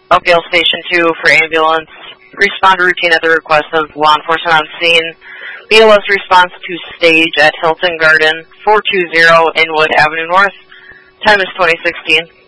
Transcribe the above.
Oakdale Station 2 for ambulance. Respond routine at the request of law enforcement on scene. BLS response to stage at Hilton Garden, 420 Inwood Avenue North. Time is 2016.